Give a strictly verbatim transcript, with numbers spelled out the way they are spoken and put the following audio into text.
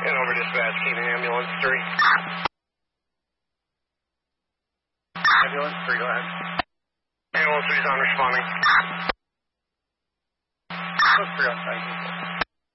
And over dispatch, keeping ambulance three. Ambulance three, go ahead. Ambulance three is on responding. Ambulance three on site.